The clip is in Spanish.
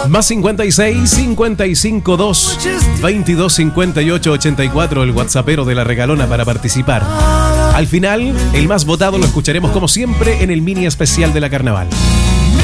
Más 56 55 2 22 58 84, el WhatsAppero de La Regalona para participar. Al final, el más votado lo escucharemos como siempre en el mini especial de la Carnaval.